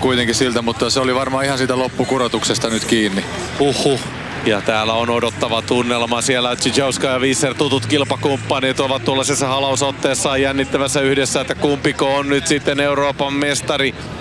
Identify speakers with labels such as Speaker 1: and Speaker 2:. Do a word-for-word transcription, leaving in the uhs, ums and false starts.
Speaker 1: kuitenkin siltä, mutta se oli varmaan ihan siitä loppukurotuksesta nyt kiinni.
Speaker 2: Uhuh. Ja täällä on odottava tunnelma. Siellä Czyzewska ja Visser, tutut kilpakumppanit, ovat tuollaisessa halausotteessaan jännittävässä yhdessä, että kumpiko on nyt sitten Euroopan mestari.